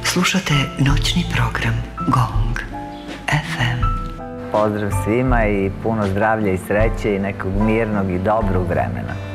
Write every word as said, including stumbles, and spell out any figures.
Slušate noćni program Gong ef em. Pozdrav svima i puno zdravlja i sreće i nekog mirnog i dobrog vremena.